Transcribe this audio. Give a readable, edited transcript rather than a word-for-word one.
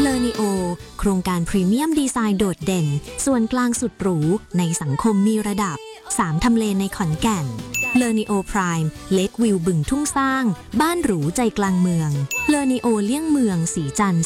เลอนิโอโครงการพรีเมียมดีไซน์โดดเด่นส่วนกลางสุดหรูในสังคมมีระดับ3ทำเลในขอนแก่นเลอนิโอพรายม์เลควิวบึงทุ่งสร้างบ้านหรูใจกลางเมืองเลอนิโอเลี่ยงเมืองสีจันทร์